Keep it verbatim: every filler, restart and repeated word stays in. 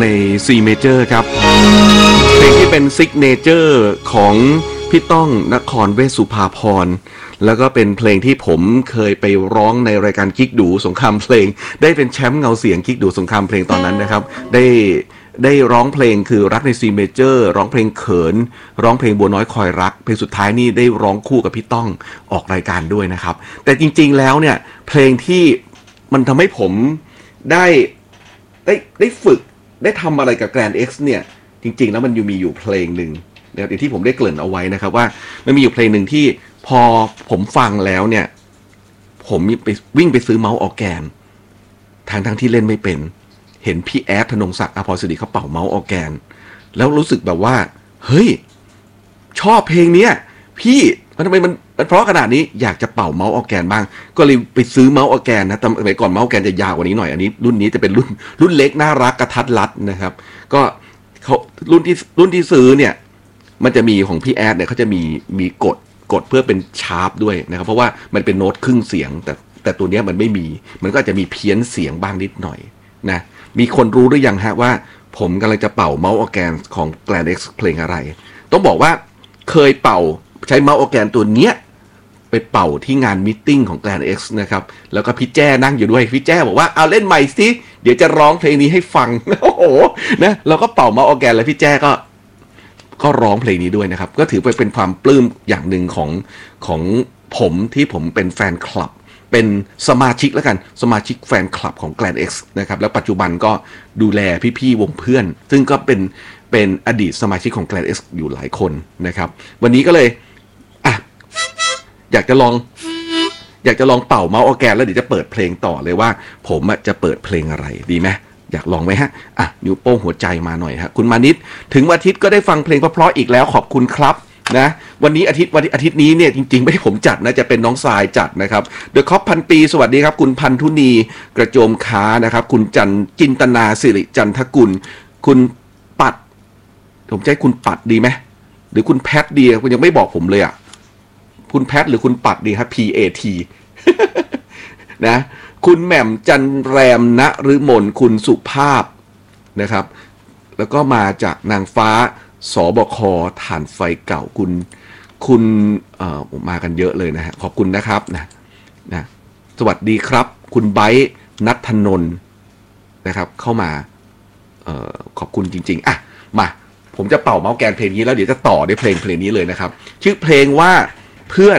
ใน C Major ครับเพลงที่เป็นซิกเนเจอร์ของพี่ต้องนครเวชสุภาพรแล้วก็เป็นเพลงที่ผมเคยไปร้องในรายการกิ๊กดูสงครามเพลงได้เป็นแชมป์เงาเสียงกิ๊กดูสงครามเพลงตอนนั้นนะครับได้ได้ร้องเพลงคือรักใน C Major ร้องเพลงเขินร้องเพลงบัวน้อยคอยรักเพลงสุดท้ายนี่ได้ร้องคู่กับพี่ต้องออกรายการด้วยนะครับแต่จริงๆแล้วเนี่ยเพลงที่มันทำให้ผมได้ได้ได้ฝึกได้ทำอะไรกับ Grand X เนี่ยจริงๆแล้วมันอยู่มีอยู่เพลงหนึ่งนะครับที่ผมได้เกริ่นเอาไว้นะครับว่ามันมีอยู่เพลงหนึ่งที่พอผมฟังแล้วเนี่ยผมไปวิ่งไปซื้อเมาส์ออร์แกนทางทั้งที่เล่นไม่เป็นเห็นพี่แอดธนงศักดิ์อภรศิริเขาเป่าเมาส์ออร์แกนแล้วรู้สึกแบบว่าเฮ้ยชอบเพลงเนี้ยพี่มันทำไมมันเพราะขนาดนี้อยากจะเป่าเมาส์ออร์แกนบ้างก็เลยไปซื้อเมาส์ออร์แกนนะแต่สมัยก่อนเมาส์ออร์แกนจะยาวกว่านี้หน่อยอันนี้รุ่นนี้จะเป็นรุ่นรุ่นเล็กน่ารักกระทัดรัดนะครับก็เขารุ่นที่รุ่นที่ซื้อเนี่ยมันจะมีของพี่แอดเนี่ยเขาจะมีมีกดกดเพื่อเป็นชาร์ปด้วยนะครับเพราะว่ามันเป็นโน้ตครึ่งเสียงแต่แต่ตัวนี้มันไม่มีมันก็จะมีเพี้ยนเสียงบ้างนิดหน่อยนะมีคนรู้หรือยังฮะว่าผมกำลังจะเป่าเมาส์ออร์แกนของ Grand X เพลงอะไรต้องบอกว่าเคยเป่าใช้เมาส์ออร์แกนตัวเนี้ยไปเป่าที่งานมีตติ้งของ Grand X นะครับแล้วก็พี่แจ้นั่งอยู่ด้วยพี่แจ้บอกว่าเอาเล่นใหม่สิเดี๋ยวจะร้องเพลงนี้ให้ฟังโอ้โหนะเราก็เป่าเมาส์ออร์แกนแล้วพี่แจ้ก็ก็ร้องเพลงนี้ด้วยนะครับก็ถือไปเป็นความปลื้มอย่างหนึ่งของของผมที่ผมเป็นแฟนคลับเป็นสมาชิกแล้วกันสมาชิกแฟนคลับของ Grand X นะครับแล้วปัจจุบันก็ดูแลพี่ๆวงเพื่อนซึ่งก็เป็นเป็นอดีตสมาชิกของ Grand X อยู่หลายคนนะครับวันนี้ก็เลยอ่ะอยากจะลองอยากจะลองเป่าเมาส์ออร์แกนแล้วเดี๋ยวจะเปิดเพลงต่อเลยว่าผมจะเปิดเพลงอะไรดีไหมอยากลองไหมฮะอ่ะนิ้วโป้งหัวใจมาหน่อยฮะคุณมานิดถึงวันอาทิตย์ก็ได้ฟังเพลงเพราะๆอีกแล้วขอบคุณครับนะวันนี้อาทิตย์วันอาทิตย์นี้เนี่ยจริงๆไม่ได้ผมจัดนะจะเป็นน้องทรายจัดนะครับเดอะคอปพันปีสวัสดีครับคุณพันธุนีกระโจมค้านะครับคุณจันจินตนาสิริจันทกุลคุณปัดผมใช้คุณปัดดีไหมหรือคุณแพทดีคุณยังไม่บอกผมเลยอ่ะคุณแพทหรือคุณปัดดีครับ P A T นะคุณแหม่มจันแรมณฤมลคุณสุภาพนะครับแล้วก็มาจากนางฟ้าสบคฐานไฟเก่าคุณคุณเอ่อมากันเยอะเลยนะฮะขอบคุณนะครับนะนะสวัสดีครับคุณไบร์ทณัฐนนท์นะครับเข้ามาเอ่อขอบคุณจริงๆอ่ะมาผมจะเป่าเมาส์แกนเพลงนี้แล้วเดี๋ยวจะต่อด้วยเพลงเพลงนี้เลยนะครับชื่อเพลงว่าเพื่อน